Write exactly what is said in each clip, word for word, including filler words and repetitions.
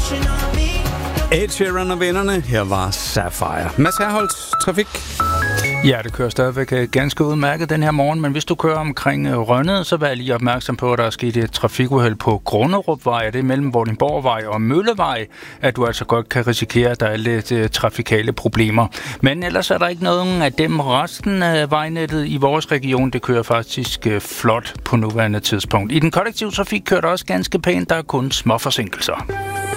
Ed Sheeran og vennerne. Her var Sapphire. Mads Herholdt, trafik. Ja, det kører stadigvæk ganske udmærket den her morgen, men hvis du kører omkring Rønnede, så vær lige opmærksom på, at der er sket et trafikuheld på Grunderupvej, og det er mellem Vordingborgvej og Møllevej, at du altså godt kan risikere, at der er lidt uh, trafikale problemer. Men ellers er der ikke nogen af dem. Resten af vejnettet i vores region, det kører faktisk uh, flot på nuværende tidspunkt. I den kollektive trafik kører der også ganske pænt, der er kun små forsinkelser.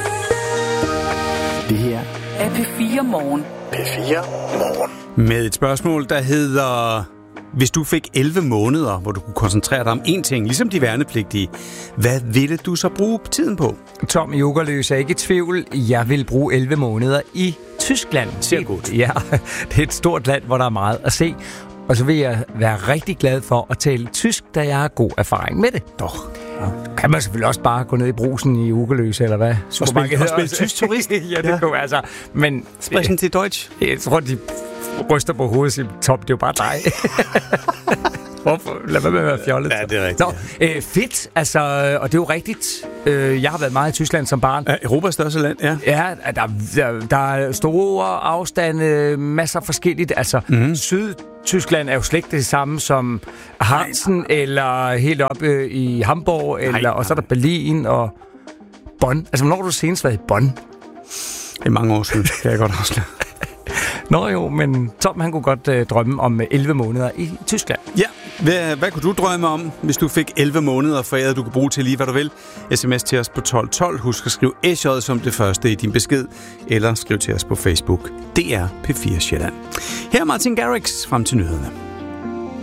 Det her er P fire Morgen. P fire Morgen. Med et spørgsmål, der hedder: hvis du fik elleve måneder, hvor du kunne koncentrere dig om én ting, ligesom de værnepligtige, hvad ville du så bruge tiden på? Tom i Ugerløs er ikke i tvivl. Jeg vil bruge elleve måneder i Tyskland. Ser godt. Ja, det er et stort land, hvor der er meget at se. Og så vil jeg være rigtig glad for at tale tysk, da jeg har god erfaring med det. Dog. Ja. Kan man selvfølgelig også bare gå ned i Brugsen i Ugerløse, eller hvad? Og spille, og spille tysk turist? Ja, det ja. Kunne altså. Men sprechen til Deutsch? Jeg tror, de ryster på hovedet og siger, Tom, det er jo bare dig. Hvorfor? Lad mig med at være fjollet. Ja, det er rigtigt. Nå, øh, fedt, altså, og det er jo rigtigt. Øh, jeg har været meget i Tyskland som barn. Ja, Europas største land, ja. Ja, der, der, der er store afstande, masser af forskelligt. Altså, mm-hmm. Syd-Tyskland er jo slet ikke det samme som Hansen, nej, nej. Eller helt oppe i Hamburg, eller, nej, og så er der Berlin og Bonn. Altså, hvornår har du senest været i Bonn? Det er mange år siden, kan jeg godt afsløre. Nå jo, men Tom, han kunne godt øh, drømme om elleve måneder i Tyskland. Ja, hvad, hvad kunne du drømme om, hvis du fik elleve måneder foræret, du kan bruge til lige hvad du vil? S M S til os på tolv tolv. Husk at skrive S J som det første i din besked, eller skriv til os på Facebook. Det er P fire Sjælland. Her er Martin Garrix frem til nyhederne.